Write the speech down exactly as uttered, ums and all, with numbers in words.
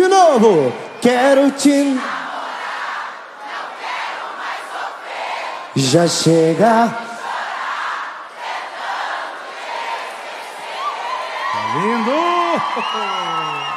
De novo. Quero te namorar, não quero mais sofrer. Já chega. Lindo!